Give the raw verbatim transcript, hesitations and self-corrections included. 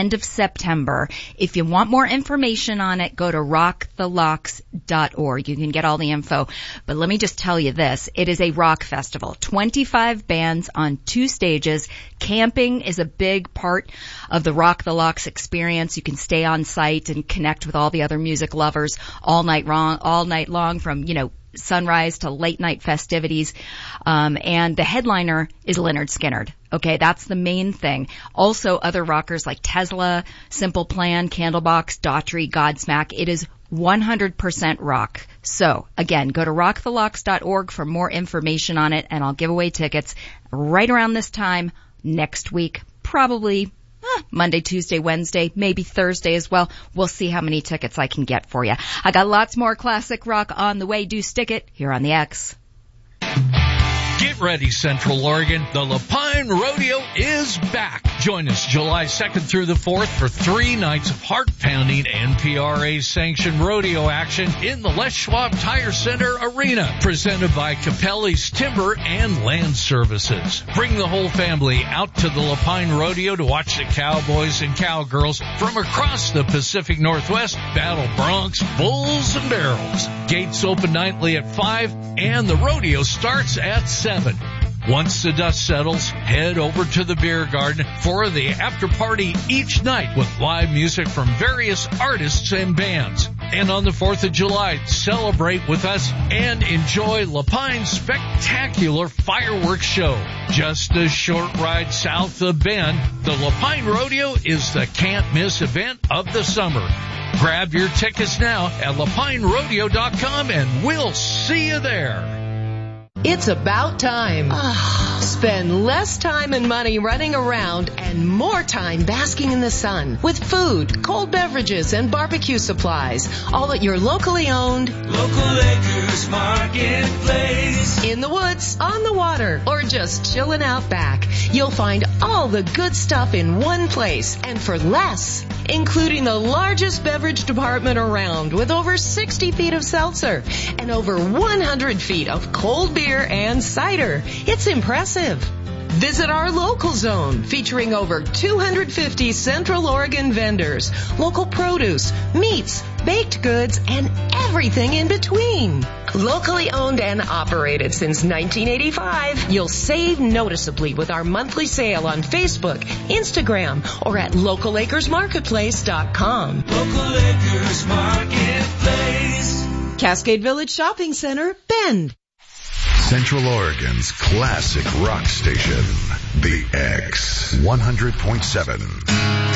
end of September. If you want more information on it, go to rock the locks dot org. You can get all the info. But let me just tell you this. It is a rock festival. twenty-five bands on two stages. Camping is a big part of the Rock the Locks experience. You can stay on site and connect with all the other music lovers all night long, all night long from, you know, sunrise to late night festivities. Um, and the headliner is Lynyrd Skynyrd. Okay, that's the main thing. Also, other rockers like Tesla, Simple Plan, Candlebox, Daughtry, Godsmack. It is one hundred percent rock. So, again, go to rock the locks dot org for more information on it, and I'll give away tickets right around this time next week, probably eh, Monday, Tuesday, Wednesday, maybe Thursday as well. We'll see how many tickets I can get for you. I got lots more classic rock on the way. Do stick it here on the X. Get ready, Central Oregon. The Lapine Rodeo is back. Join us July second through the fourth for three nights of heart-pounding N P R A-sanctioned rodeo action in the Les Schwab Tire Center Arena, presented by Capelli's Timber and Land Services. Bring the whole family out to the Lapine Rodeo to watch the cowboys and cowgirls from across the Pacific Northwest battle broncs, bulls, and barrels. Gates open nightly at five, and the rodeo starts at seven. Once the dust settles, head over to the beer garden for the after party each night with live music from various artists and bands. And on the fourth of July, celebrate with us and enjoy Lapine's spectacular fireworks show. Just a short ride south of Bend, the Lapine Rodeo is the can't-miss event of the summer. Grab your tickets now at lapine rodeo dot com and we'll see you there. It's about time. Spend less time and money running around and more time basking in the sun with food, cold beverages, and barbecue supplies. All at your locally owned Local Acres Marketplace. In the woods, on the water, or just chilling out back. You'll find all the good stuff in one place and for less, including the largest beverage department around with over sixty feet of seltzer and over one hundred feet of cold beer and cider. It's impressive. Visit our local zone featuring over two hundred fifty Central Oregon vendors, local produce, meats, baked goods, and everything in between. Locally owned and operated since nineteen eighty-five, you'll save noticeably with our monthly sale on Facebook, Instagram, or at local acres marketplace dot com. Local Acres Marketplace. Cascade Village Shopping Center, Bend. Central Oregon's classic rock station, The X one hundred point seven.